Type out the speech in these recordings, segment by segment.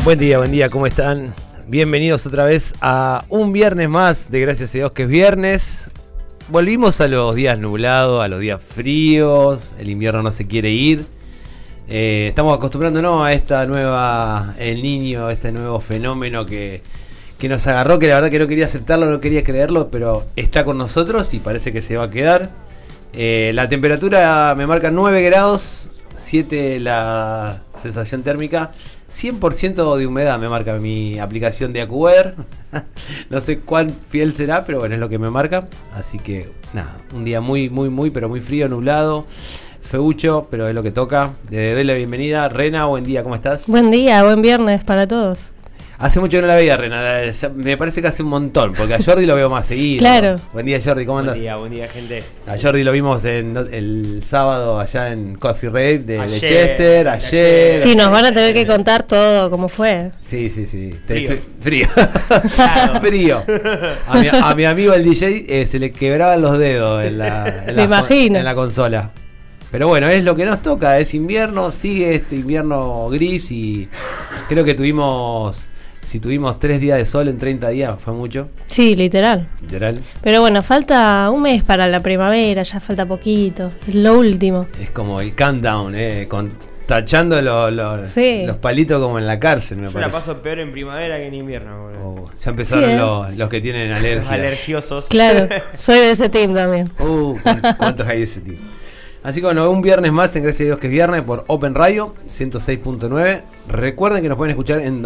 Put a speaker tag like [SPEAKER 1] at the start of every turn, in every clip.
[SPEAKER 1] buen día, ¿cómo están? Bienvenidos otra vez a un viernes más de Gracias a Dios que es viernes. Volvimos a los días nublados, a los días fríos, el invierno no se quiere ir. Estamos acostumbrándonos a esta nueva, El Niño, este nuevo fenómeno que nos agarró, que la verdad que no quería aceptarlo, no quería creerlo, pero está con nosotros y parece que se va a quedar. La temperatura me marca 9 grados, 7 la sensación térmica, 100% de humedad me marca mi aplicación de AccuWeather. No sé cuán fiel será, pero bueno, es lo que me marca. Así que nada, un día muy frío, nublado, feucho, pero es lo que toca. Le doy la bienvenida. Rena, buen día, ¿cómo estás?
[SPEAKER 2] Buen día, buen viernes para todos.
[SPEAKER 1] Hace mucho que no la veía, Rena. Me parece que hace un montón, porque a Jordi lo veo más seguido.
[SPEAKER 2] Claro.
[SPEAKER 1] Buen día, Jordi, ¿cómo andas?
[SPEAKER 3] Buen día, gente.
[SPEAKER 1] A Jordi lo vimos el sábado allá en Coffee Rave de Chester, ayer.
[SPEAKER 2] Sí, nos van a tener que contar todo cómo fue.
[SPEAKER 1] Sí.
[SPEAKER 3] Frío.
[SPEAKER 1] Claro. Frío. A mi amigo el DJ se le quebraban los dedos en la consola. Pero bueno, es lo que nos toca, es invierno, sigue este invierno gris y creo que tuvimos 3 días de sol en 30 días, fue mucho.
[SPEAKER 2] Sí, literal. Pero bueno, falta un mes para la primavera, ya falta poquito, es lo último.
[SPEAKER 1] Es como el countdown, tachando los palitos como en la cárcel, me parece.
[SPEAKER 3] Yo la paso peor en primavera que en invierno.
[SPEAKER 1] Ya empezaron los que tienen alergia.
[SPEAKER 3] Los alergiosos.
[SPEAKER 2] Claro, soy de ese team también.
[SPEAKER 1] ¿Cuántos hay de ese team? Así que bueno, un viernes más en Gracias a Dios que es viernes por Open Radio 106.9. Recuerden que nos pueden escuchar en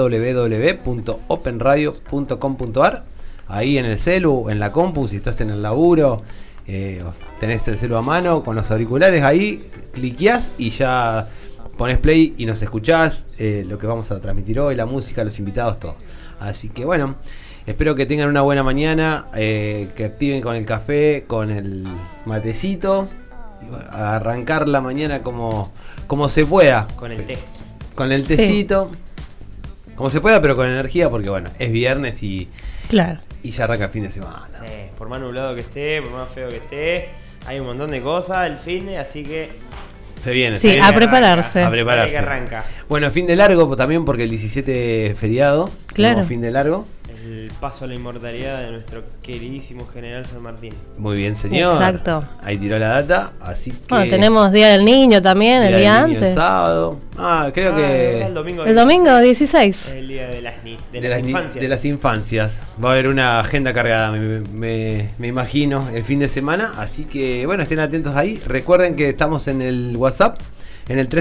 [SPEAKER 1] www.openradio.com.ar. Ahí en el celu, en la compu, si estás en el laburo, tenés el celu a mano con los auriculares ahí, cliqueás y ya ponés play y nos escuchás lo que vamos a transmitir hoy, la música, los invitados, todo. Así que bueno, espero que tengan una buena mañana, que activen con el café, con el matecito. A arrancar la mañana como se pueda.
[SPEAKER 3] Con el té.
[SPEAKER 1] Con el tecito. Sí. Como se pueda, pero con energía, porque bueno, es viernes y ya arranca el fin de semana.
[SPEAKER 3] Sí, por más nublado que esté, por más feo que esté, hay un montón de cosas el fin de, así que
[SPEAKER 1] se viene.
[SPEAKER 2] A prepararse.
[SPEAKER 1] A prepararse.
[SPEAKER 3] Que arranca.
[SPEAKER 1] Bueno, fin de largo también, porque el 17 feriado.
[SPEAKER 2] Claro.
[SPEAKER 1] Fin de largo.
[SPEAKER 3] El paso a la inmortalidad de nuestro queridísimo general San Martín.
[SPEAKER 1] Muy bien, señor.
[SPEAKER 2] Exacto.
[SPEAKER 1] Ahí tiró la data, así que...
[SPEAKER 2] Bueno, tenemos Día del Niño también, el día antes.
[SPEAKER 1] El sábado. Creo que...
[SPEAKER 3] El domingo
[SPEAKER 2] 16.
[SPEAKER 3] Es el día de las
[SPEAKER 1] infancias. De las infancias. Va a haber una agenda cargada, me imagino, el fin de semana. Así que, bueno, estén atentos ahí. Recuerden que estamos en el WhatsApp, en el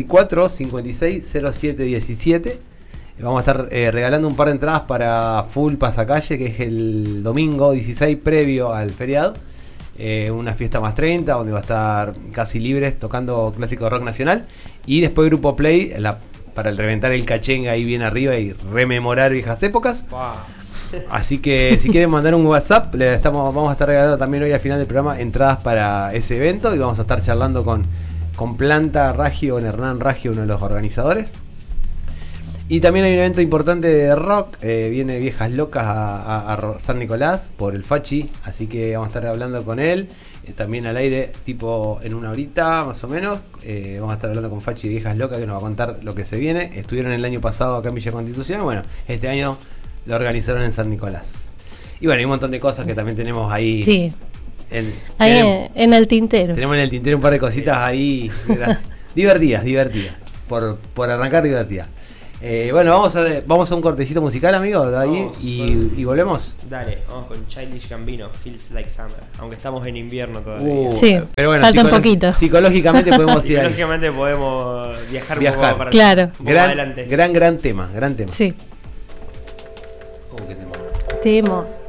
[SPEAKER 1] 3364-560717. Vamos a estar regalando un par de entradas para Full Pasacalle, que es el domingo 16 previo al feriado. Una fiesta más 30, donde va a estar Casi Libres tocando clásico de rock nacional. Y después Grupo Play, para reventar el cachenga ahí bien arriba y rememorar viejas épocas.
[SPEAKER 3] Wow.
[SPEAKER 1] Así que si quieren mandar un WhatsApp, vamos a estar regalando también hoy al final del programa entradas para ese evento. Y vamos a estar charlando con Planta Raggio, con Hernán Raggio, uno de los organizadores. Y también hay un evento importante de rock, viene Viejas Locas a San Nicolás por el Fachi, así que vamos a estar hablando con él, también al aire, tipo en una horita más o menos, vamos a estar hablando con Fachi de Viejas Locas, que nos va a contar lo que se viene. Estuvieron el año pasado acá en Villa Constitución, bueno, este año lo organizaron en San Nicolás. Y bueno, hay un montón de cosas que también tenemos ahí.
[SPEAKER 2] Sí. En el tintero.
[SPEAKER 1] Tenemos en el tintero un par de cositas ahí divertidas, por arrancar divertidas. Bueno, vamos a un cortecito musical, amigo, de ahí y volvemos.
[SPEAKER 3] Dale, vamos con Childish Gambino, Feels Like Summer, aunque estamos en invierno todavía.
[SPEAKER 2] Sí,
[SPEAKER 1] pero bueno,
[SPEAKER 2] falta un poquito.
[SPEAKER 1] Psicológicamente podemos ir ahí.
[SPEAKER 3] Psicológicamente podemos viajar un poco para
[SPEAKER 2] claro.
[SPEAKER 3] adelante.
[SPEAKER 1] Gran tema.
[SPEAKER 2] Sí.
[SPEAKER 1] Qué
[SPEAKER 2] Temo.